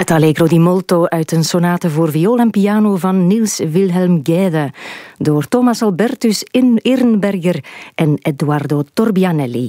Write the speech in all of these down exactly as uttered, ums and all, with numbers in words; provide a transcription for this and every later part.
Het Allegro di Molto uit een sonate voor viool en piano van Niels Wilhelm Geyde door Thomas Albertus Ehrenberger en Edoardo Torbianelli.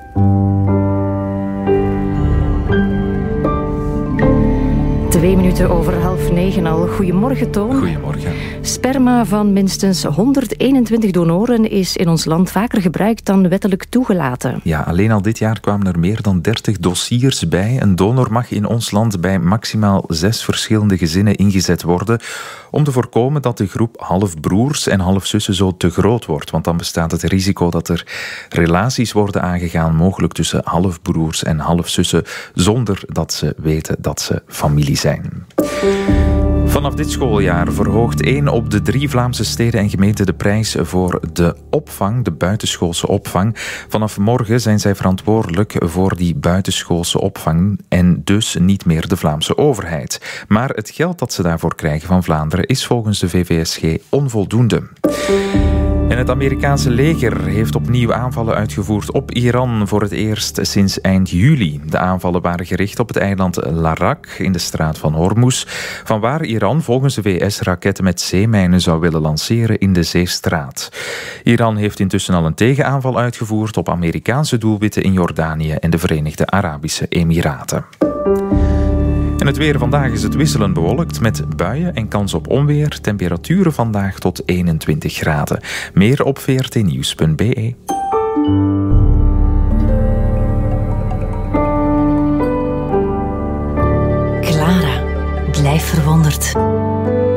Twee minuten over half negen al. Goedemorgen, Toon. Goedemorgen. Sperma van minstens honderdeenentwintig donoren is in ons land vaker gebruikt dan wettelijk toegelaten. Ja, alleen al dit jaar kwamen er meer dan dertig dossiers bij. Een donor mag in ons land bij maximaal zes verschillende gezinnen ingezet worden om te voorkomen dat de groep halfbroers en halfzussen zo te groot wordt. Want dan bestaat het risico dat er relaties worden aangegaan, mogelijk tussen halfbroers en halfzussen, zonder dat ze weten dat ze familie zijn. Vanaf dit schooljaar verhoogt één op de drie Vlaamse steden en gemeenten de prijs voor de opvang, de buitenschoolse opvang. Vanaf morgen zijn zij verantwoordelijk voor die buitenschoolse opvang en dus niet meer de Vlaamse overheid. Maar het geld dat ze daarvoor krijgen van Vlaanderen is volgens de V V S G onvoldoende. En het Amerikaanse leger heeft opnieuw aanvallen uitgevoerd op Iran voor het eerst sinds eind juli. De aanvallen waren gericht op het eiland Larak in de straat van Hormuz, vanwaar Iran volgens de V S raketten met zeemijnen zou willen lanceren in de Zeestraat. Iran heeft intussen al een tegenaanval uitgevoerd op Amerikaanse doelwitten in Jordanië en de Verenigde Arabische Emiraten. En het weer vandaag is het wisselend bewolkt met buien en kans op onweer. Temperaturen vandaag tot eenentwintig graden. Meer op v r t nieuws punt b e. Clara, blijf verwonderd.